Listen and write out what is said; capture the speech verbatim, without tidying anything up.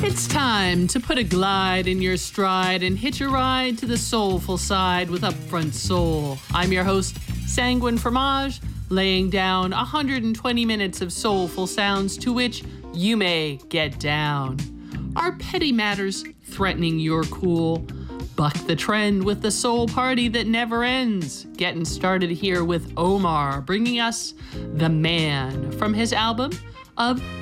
It's time to put a glide in your stride and hitch a ride to the soulful side with Upfront Soul. I'm your host, Sanguine Fromage, laying down one hundred twenty minutes of soulful sounds to which you may get down. Are petty matters threatening your cool? Buck the trend with the soul party that never ends. Getting started here with Omar, bringing us The Man from his album of